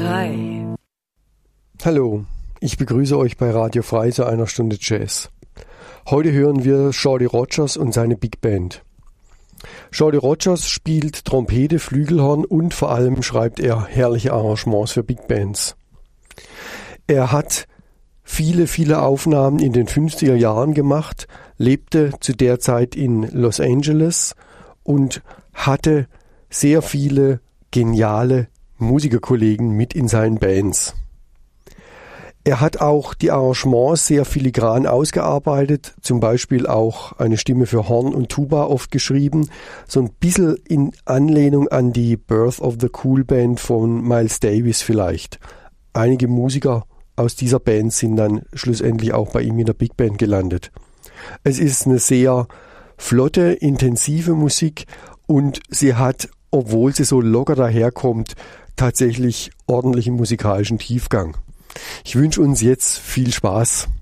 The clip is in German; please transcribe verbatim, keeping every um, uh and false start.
Frei. Hallo, ich begrüße euch bei Radio Frei zu einer Stunde Jazz. Heute hören wir Shorty Rogers und seine Big Band. Shorty Rogers spielt Trompete, Flügelhorn und vor allem schreibt er herrliche Arrangements für Big Bands. Er hat viele, viele Aufnahmen in den fünfziger Jahren gemacht, lebte zu der Zeit in Los Angeles und hatte sehr viele geniale Musikerkollegen mit in seinen Bands. Er hat auch die Arrangements sehr filigran ausgearbeitet, zum Beispiel auch eine Stimme für Horn und Tuba oft geschrieben, so ein bisschen in Anlehnung an die Birth of the Cool Band von Miles Davis vielleicht. Einige Musiker aus dieser Band sind dann schlussendlich auch bei ihm in der Big Band gelandet. Es ist eine sehr flotte, intensive Musik und sie hat, obwohl sie so locker daherkommt, tatsächlich ordentlichen musikalischen Tiefgang. Ich wünsche uns jetzt viel Spaß.